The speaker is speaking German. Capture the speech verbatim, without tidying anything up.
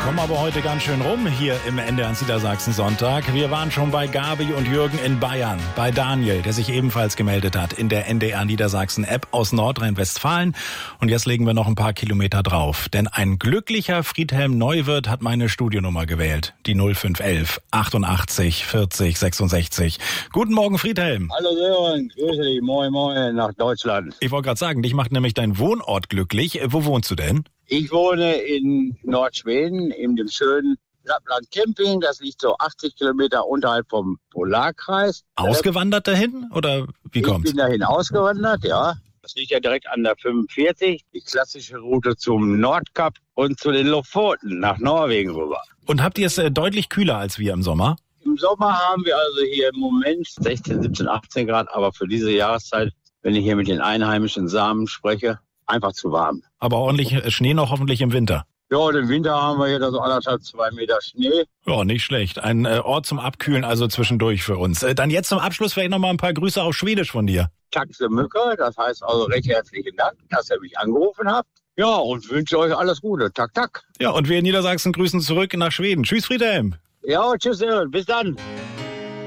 Kommen aber heute ganz schön rum hier im N D R Niedersachsen Sonntag. Wir waren schon bei Gabi und Jürgen in Bayern, bei Daniel, der sich ebenfalls gemeldet hat in der N D R Niedersachsen App aus Nordrhein-Westfalen. Und jetzt legen wir noch ein paar Kilometer drauf. Denn ein glücklicher Friedhelm Neuwirth hat meine Studionnummer gewählt. Die null fünf elf achtundachtzig vierzig sechsundsechzig. Guten Morgen, Friedhelm. Hallo Sören, grüße dich, moin moin nach Deutschland. Ich wollte gerade sagen, dich macht nämlich dein Wohnort glücklich. Wo wohnst du denn? Ich wohne in Nordschweden, in dem schönen Lappland Camping. Das liegt so achtzig Kilometer unterhalb vom Polarkreis. Ausgewandert dahin oder wie kommt's? Ich bin dahin ausgewandert, ja. Das liegt ja direkt an der fünfundvierzig, die klassische Route zum Nordkap und zu den Lofoten nach Norwegen rüber. Und habt ihr es äh, deutlich kühler als wir im Sommer? Im Sommer haben wir also hier im Moment sechzehn, siebzehn, achtzehn Grad, aber für diese Jahreszeit, wenn ich hier mit den einheimischen Samen spreche, einfach zu warm. Aber ordentlich Schnee noch hoffentlich im Winter. Ja, und im Winter haben wir hier so anderthalb, zwei Meter Schnee. Ja, nicht schlecht. Ein äh, Ort zum Abkühlen, also zwischendurch für uns. Äh, dann jetzt zum Abschluss vielleicht noch mal ein paar Grüße auf Schwedisch von dir. Tack så mycket, das heißt also recht herzlichen Dank, dass ihr mich angerufen habt. Ja, und wünsche euch alles Gute. Tack, tack. Ja, und wir in Niedersachsen grüßen zurück nach Schweden. Tschüss, Friedhelm. Ja, tschüss, bis dann.